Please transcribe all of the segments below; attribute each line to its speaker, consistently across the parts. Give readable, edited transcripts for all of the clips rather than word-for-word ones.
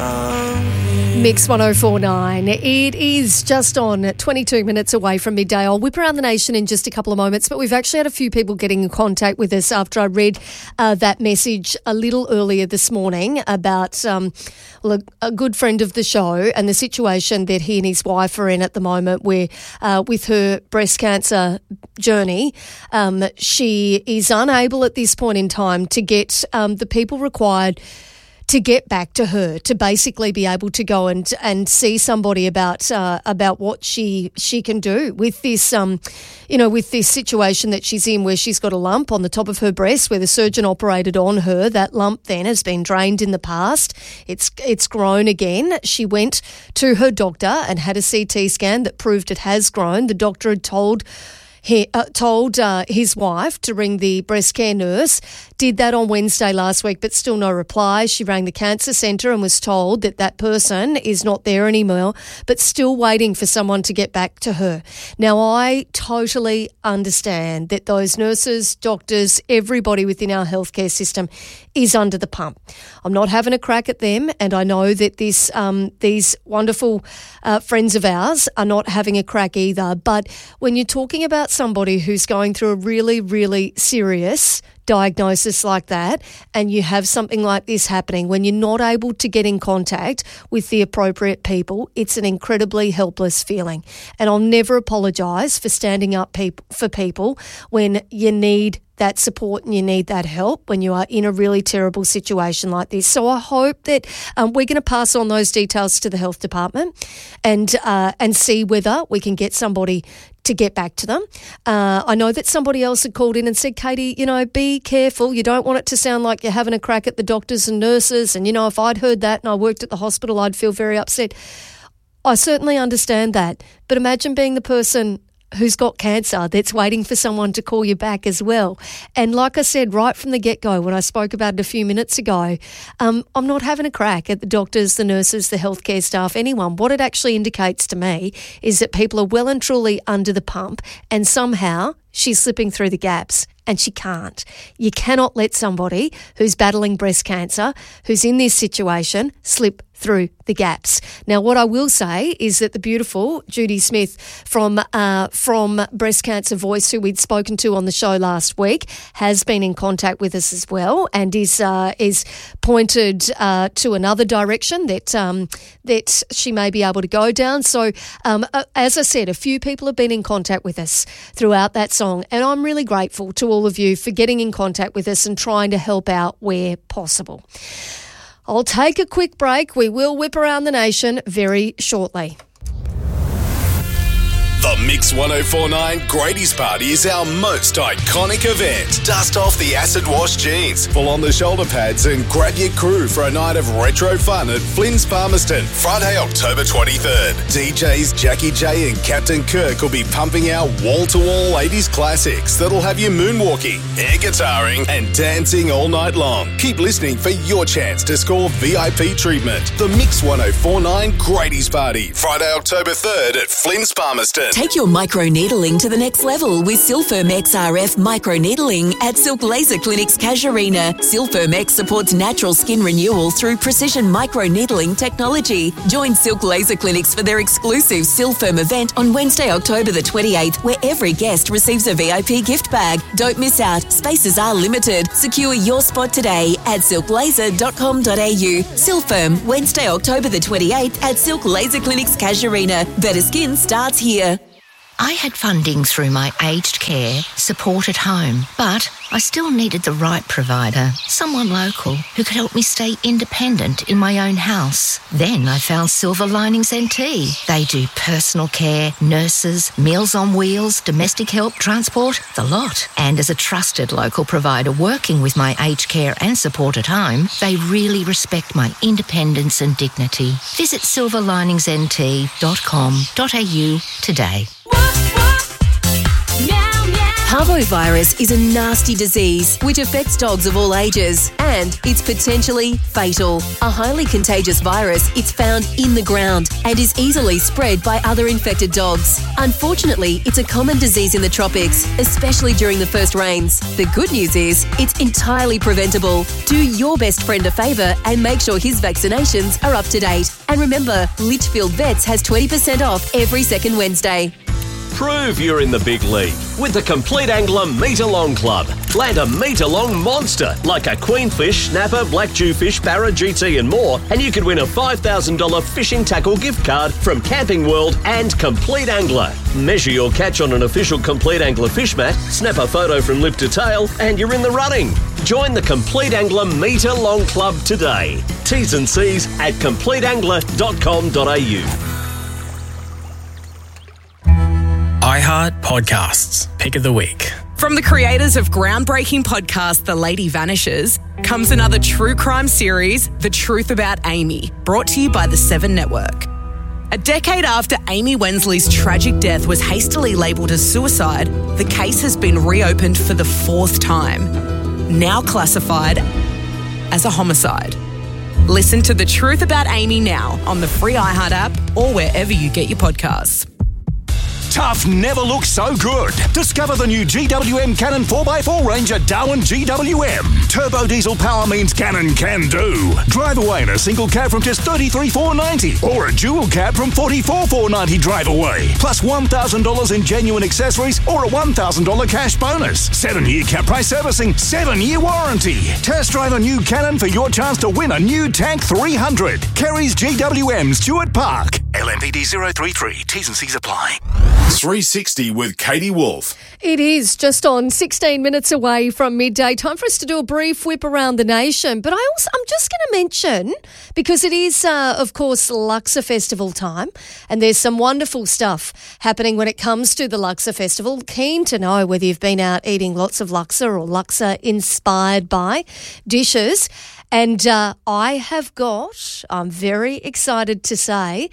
Speaker 1: Mix 104.9. It is just on 22 minutes away from midday. I'll whip around the nation in just a couple of moments, but we've actually had a few people getting in contact with us after I read that message a little earlier this morning about a good friend of the show and the situation that he and his wife are in at the moment where with her breast cancer journey, she is unable at this point in time to get the people required to get back to her, to basically be able to go and see somebody about what she can do with this, with this situation that she's in, where she's got a lump on the top of her breast, where the surgeon operated on her. That lump then has been drained in the past. It's grown again. She went to her doctor and had a CT scan that proved it has grown. The doctor had told his wife to ring the breast care nurse, did that on Wednesday last week, but still no reply. She rang the cancer centre and was told that person is not there anymore, but still waiting for someone to get back to her. Now, I totally understand that those nurses, doctors, everybody within our healthcare system is under the pump. I'm not having a crack at them, and I know that these wonderful friends of ours are not having a crack either. But when you're talking about somebody who's going through a really, really serious diagnosis like that, and you have something like this happening, when you're not able to get in contact with the appropriate people, it's an incredibly helpless feeling. And I'll never apologise for standing up for people when you need that support and you need that help when you are in a really terrible situation like this. So I hope that we're going to pass on those details to the health department and see whether we can get somebody to get back to them. I know that somebody else had called in and said, Katie, be careful. You don't want it to sound like you're having a crack at the doctors and nurses. And, if I'd heard that and I worked at the hospital, I'd feel very upset. I certainly understand that. But imagine being the person who's got cancer that's waiting for someone to call you back as well. And like I said, right from the get-go, when I spoke about it a few minutes ago, I'm not having a crack at the doctors, the nurses, the healthcare staff, anyone. What it actually indicates to me is that people are well and truly under the pump, and somehow she's slipping through the gaps, and she can't. You cannot let somebody who's battling breast cancer, who's in this situation, slip through the gaps. Now, what I will say is that the beautiful Judy Smith from Breast Cancer Voice, who we'd spoken to on the show last week, has been in contact with us as well, and is pointed to another direction that she may be able to go down. So, as I said, a few people have been in contact with us throughout that song, and I'm really grateful to all of you for getting in contact with us and trying to help out where possible. I'll take a quick break. We will whip around the nation very shortly.
Speaker 2: The Mix 104.9 Grady's Party is our most iconic event. Dust off the acid wash jeans, pull on the shoulder pads and grab your crew for a night of retro fun at Flynn's Palmerston, Friday, October 23rd. DJs Jackie J and Captain Kirk will be pumping out wall-to-wall 80s classics that'll have you moonwalking, air guitaring and dancing all night long. Keep listening for your chance to score VIP treatment. The Mix 104.9 Grady's Party, Friday, October 3rd at Flynn's Palmerston.
Speaker 3: Take your microneedling to the next level with Silfirm XRF Microneedling at Silk Laser Clinics Casuarina. Silfirm X supports natural skin renewal through precision microneedling technology. Join Silk Laser Clinics for their exclusive Silfirm event on Wednesday, October the 28th, where every guest receives a VIP gift bag. Don't miss out. Spaces are limited. Secure your spot today at silklaser.com.au. Silfirm, Wednesday, October the 28th at Silk Laser Clinics Casuarina. Better skin starts here.
Speaker 4: I had funding through my aged care support at home, but I still needed the right provider, someone local who could help me stay independent in my own house. Then I found Silver Linings NT. They do personal care, nurses, meals on wheels, domestic help, transport, the lot. And as a trusted local provider working with my aged care and support at home, they really respect my independence and dignity. Visit silverliningsnt.com.au today.
Speaker 3: Parvovirus is a nasty disease which affects dogs of all ages, and it's potentially fatal. A highly contagious virus, it's found in the ground and is easily spread by other infected dogs. Unfortunately, it's a common disease in the tropics, especially during the first rains. The good news is it's entirely preventable. Do your best friend a favour and make sure his vaccinations are up to date. And remember, Litchfield Vets has 20% off every second Wednesday.
Speaker 5: Prove you're in the big league with the Complete Angler Meter-Long Club. Land a meter-long monster like a queenfish, snapper, black jewfish, barra, GT and more, and you could win a $5,000 fishing tackle gift card from Camping World and Complete Angler. Measure your catch on an official Complete Angler fish mat, snap a photo from lip to tail, and you're in the running. Join the Complete Angler Meter-Long Club today. T's and C's at completeangler.com.au.
Speaker 6: iHeart Podcasts, Pick of the Week.
Speaker 7: From the creators of groundbreaking podcast The Lady Vanishes comes another true crime series, The Truth About Amy, brought to you by the Seven Network. A decade after Amy Wensley's tragic death was hastily labelled as suicide, the case has been reopened for the fourth time, now classified as a homicide. Listen to The Truth About Amy now on the free iHeart app or wherever you get your podcasts.
Speaker 8: Tough never looks so good. Discover the new GWM Cannon 4x4 Ranger Darwin GWM. Turbo diesel power means Cannon can do. Drive away in a single cab from just $33,490 or a dual cab from $44,490 drive away. Plus $1,000 in genuine accessories or a $1,000 cash bonus. 7-year cap price servicing, 7-year warranty. Test drive a new Cannon for your chance to win a new Tank 300. Kerry's GWM, Stewart Park. LMPD 033. T's and C's apply.
Speaker 2: 360 with Katie Wolf.
Speaker 1: It is just on 16 minutes away from midday. Time for us to do a brief whip around the nation. But I'm just going to mention, because it is, of course, Luxor Festival time, and there's some wonderful stuff happening when it comes to the Luxor Festival. Keen to know whether you've been out eating lots of Luxor or Luxor-inspired by dishes. And I have got, I'm very excited to say,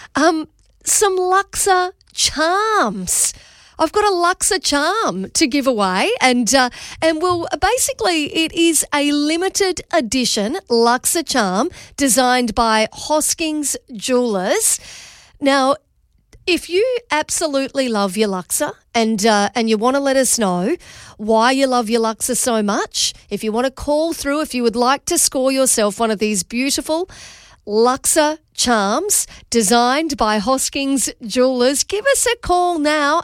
Speaker 1: some Luxor charms. I've got a Luxor charm to give away, and well, basically it is a limited edition Luxor charm designed by Hoskins Jewellers. Now, if you absolutely love your Luxor and you want to let us know why you love your Luxor so much, if you want to call through, if you would like to score yourself one of these beautiful Luxor charms designed by Hoskins Jewellers, give us a call now,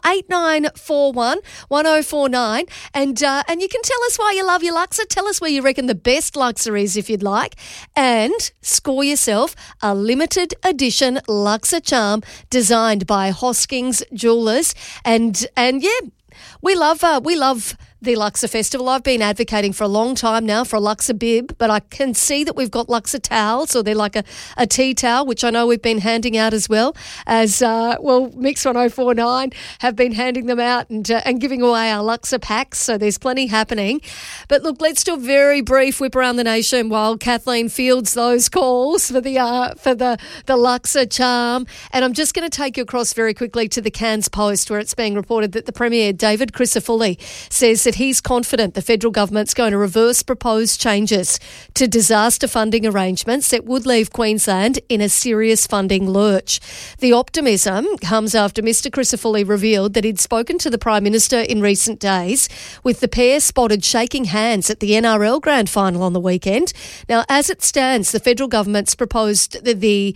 Speaker 1: 8941 1049, and you can tell us why you love your Luxor. Tell us where you reckon the best Luxor is if you'd like, and score yourself a limited edition Luxor charm designed by Hoskins Jewellers. And yeah, we love the Luxor Festival. I've been advocating for a long time now for a Luxor bib, but I can see that we've got Luxor towels, or they're like a tea towel, which I know we've been handing out as well as, Mix 1049 have been handing them out and giving away our Luxor packs, so there's plenty happening. But look, let's do a very brief whip around the nation while Kathleen fields those calls for the Luxor charm. And I'm just going to take you across very quickly to the Cairns Post, where it's being reported that the Premier, David Crisafulli, says that he's confident the federal government's going to reverse proposed changes to disaster funding arrangements that would leave Queensland in a serious funding lurch. The optimism comes after Mr Crisafulli revealed that he'd spoken to the Prime Minister in recent days, with the pair spotted shaking hands at the NRL Grand Final on the weekend. Now, as it stands, the federal government's proposed the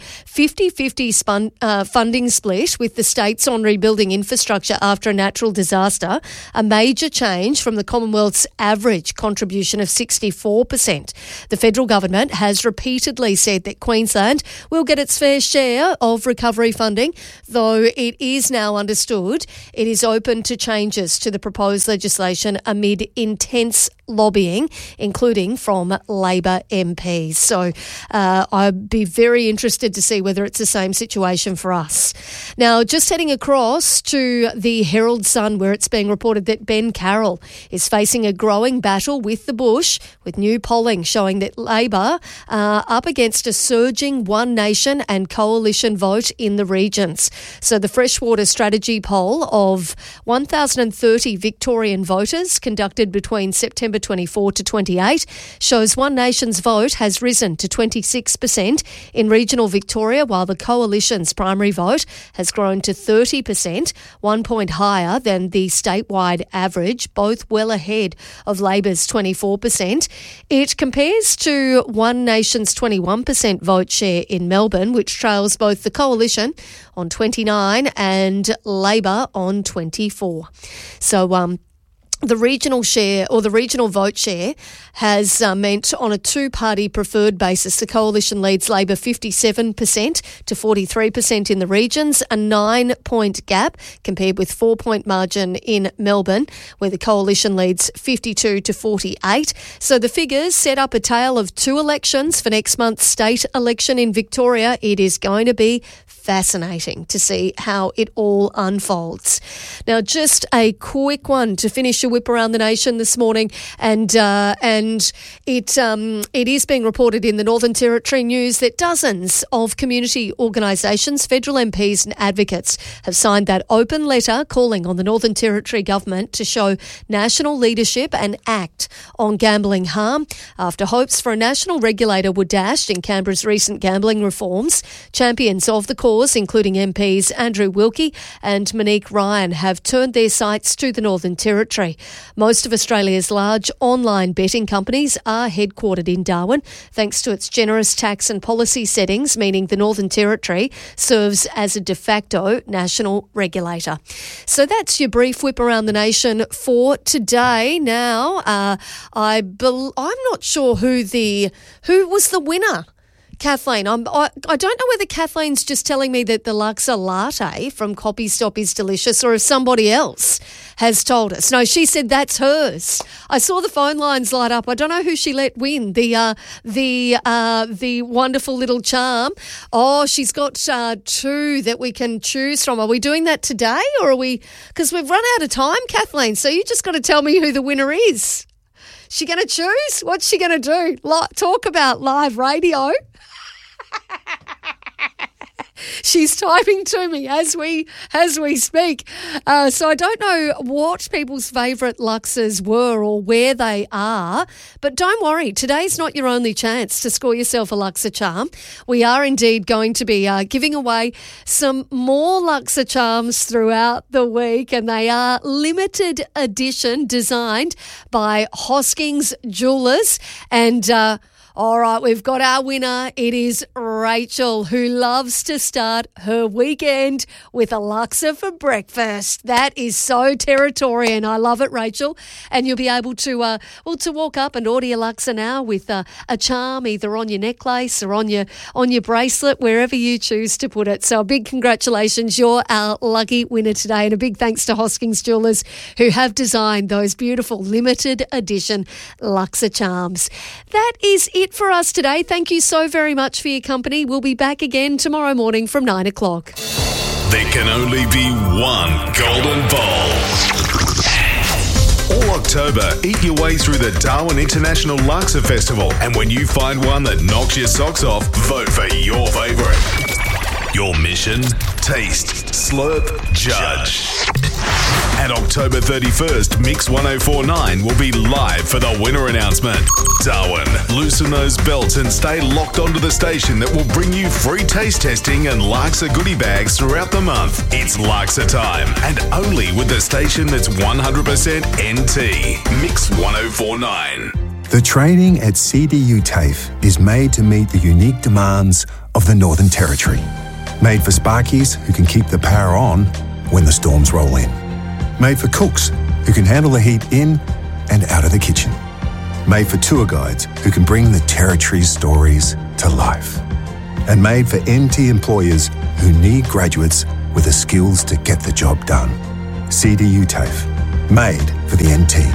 Speaker 1: 50-50 funding split with the states on rebuilding infrastructure after a natural disaster, a major change from the Commonwealth's average contribution of 64%. The federal government has repeatedly said that Queensland will get its fair share of recovery funding, though it is now understood it is open to changes to the proposed legislation amid intense lobbying, including from Labor MPs. So I'd be very interested to see whether it's the same situation for us. Now, just heading across to the Herald Sun, where it's being reported that Ben Carroll is facing a growing battle with the Bush, with new polling showing that Labor are up against a surging One Nation and coalition vote in the regions. So the Freshwater Strategy poll of 1,030 Victorian voters conducted between September 24 to 28 shows One Nation's vote has risen to 26% in regional Victoria, while the coalition's primary vote has grown to 30%, 1 point higher than the statewide average, both well ahead of Labor's 24%. It compares to One Nation's 21% vote share in Melbourne, which trails both the coalition on 29 and Labor on 24. So, the regional share, or the regional vote share, has meant on a two-party preferred basis, the coalition leads Labor 57% to 43% in the regions, a 9-point gap compared with 4-point margin in Melbourne, where the coalition leads 52 to 48. So the figures set up a tale of two elections for next month's state election in Victoria. It is going to be fascinating to see how it all unfolds. Now, just a quick one to finish your whip around the nation this morning, and it is being reported in the Northern Territory News that dozens of community organisations, federal MPs and advocates have signed that open letter calling on the Northern Territory government to show national leadership and act on gambling harm. After hopes for a national regulator were dashed in Canberra's recent gambling reforms, champions of the cause, including MPs Andrew Wilkie and Monique Ryan, have turned their sights to the Northern Territory. Most of Australia's large online betting companies are headquartered in Darwin, thanks to its generous tax and policy settings, meaning the Northern Territory serves as a de facto national regulator. So that's your brief whip around the nation for today. Now, I'm not sure who was the winner. Kathleen, I don't know whether Kathleen's just telling me that the Luxa latte from Copy Stop is delicious, or if somebody else has told us. No, she said that's hers. I saw the phone lines light up. I don't know who she let win the wonderful little charm. Oh, she's got two that we can choose from. Are we doing that today, or are we? Because we've run out of time, Kathleen. So you just got to tell me who the winner is. She going to choose? What's she going to do? Talk about live radio. She's typing to me as we speak. So I don't know what people's favourite Luxes were or where they are, but don't worry, today's not your only chance to score yourself a Luxa charm. We are indeed going to be giving away some more Luxa charms throughout the week, and they are limited edition, designed by Hoskings Jewellers. And all right, we've got our winner. It is Rachel, who loves to start her weekend with a Luxa for breakfast. That is so Territorian. I love it, Rachel. And you'll be able to walk up and order your Luxa now with a charm either on your necklace or on your bracelet, wherever you choose to put it. So a big congratulations. You're our lucky winner today. And a big thanks to Hoskings Jewellers, who have designed those beautiful limited edition Luxa charms. That is it for us today. Thank you so very much for your company. We'll be back again tomorrow morning from 9 o'clock.
Speaker 2: There can only be one golden ball. All October, eat your way through the Darwin International Luxa Festival. And when you find one that knocks your socks off, vote for your favourite. Your mission? Taste, slurp, judge. And October 31st, Mix 1049 will be live for the winner announcement. Darwin, loosen those belts and stay locked onto the station that will bring you free taste testing and Luxa goodie bags throughout the month. It's Luxa time, and only with the station that's 100% NT. Mix 1049.
Speaker 9: The training at CDU TAFE is made to meet the unique demands of the Northern Territory. Made for Sparkies who can keep the power on when the storms roll in. Made for cooks who can handle the heat in and out of the kitchen. Made for tour guides who can bring the Territory's stories to life. And made for NT employers who need graduates with the skills to get the job done. CDU TAFE. Made for the NT.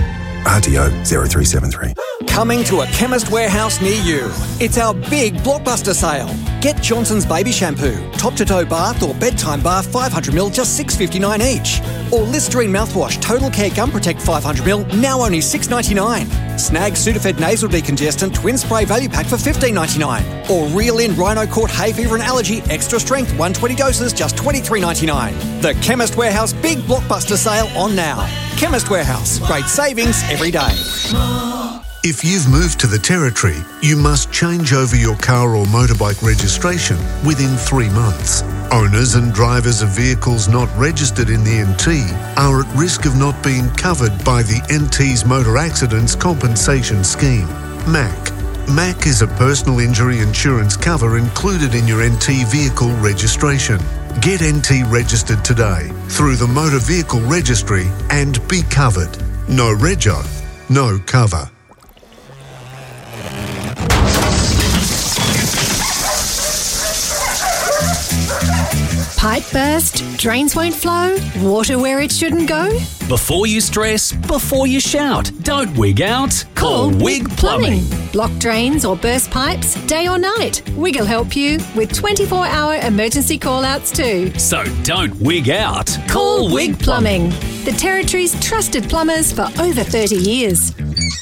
Speaker 9: RTO 0373.
Speaker 10: Coming to a Chemist Warehouse near you. It's our big blockbuster sale. Get Johnson's Baby Shampoo, top-to-toe bath or bedtime bath 500ml, just $6.59 each. Or Listerine mouthwash, Total Care Gum Protect 500ml, now only $6.99. Snag Sudafed Nasal Decongestant Twin Spray Value Pack for $15.99. Or Reel In Rhino Court Hay Fever and Allergy Extra Strength 120 doses, just $23.99. The Chemist Warehouse Big Blockbuster Sale on now. Chemist Warehouse, great savings every day.
Speaker 11: If you've moved to the Territory, you must change over your car or motorbike registration within 3 months. Owners and drivers of vehicles not registered in the NT are at risk of not being covered by the NT's Motor Accidents Compensation Scheme, MAC. MAC is a personal injury insurance cover included in your NT vehicle registration. Get NT registered today through the Motor Vehicle Registry and be covered. No rego, no cover.
Speaker 12: Pipe burst? Drains won't flow? Water where it shouldn't go?
Speaker 6: Before you stress, before you shout, don't wig out. Call Wig Plumbing.
Speaker 12: Blocked drains or burst pipes, day or night. Wig'll help you with 24-hour emergency call-outs too.
Speaker 6: So don't wig out.
Speaker 12: Call Wig Plumbing. The Territory's trusted plumbers for over 30 years.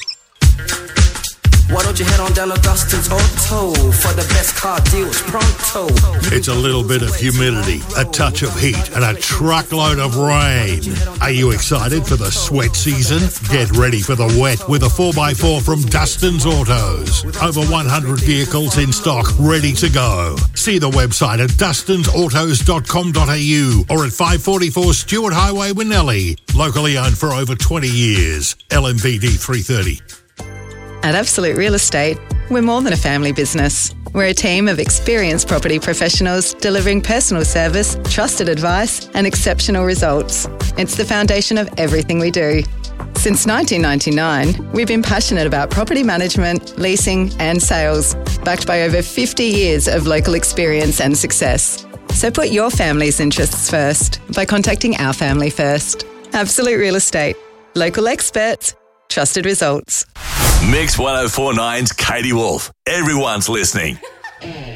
Speaker 13: Why don't you head on down to Dustin's Auto for the best car deals pronto?
Speaker 14: It's a little bit of humidity, a touch of heat, and a truckload of rain. Are you excited for the sweat season? Get ready for the wet with a 4x4 from Dustin's Autos. Over 100 vehicles in stock, ready to go. See the website at dustinsautos.com.au or at 544 Stewart Highway, Winnellie. Locally owned for over 20 years. LMVD 330.
Speaker 15: At Absolute Real Estate, we're more than a family business. We're a team of experienced property professionals delivering personal service, trusted advice, and exceptional results. It's the foundation of everything we do. Since 1999, we've been passionate about property management, leasing, and sales, backed by over 50 years of local experience and success. So put your family's interests first by contacting our family first. Absolute Real Estate. Local experts, trusted results.
Speaker 8: Mix 104.9's Katie Wolf. Everyone's listening.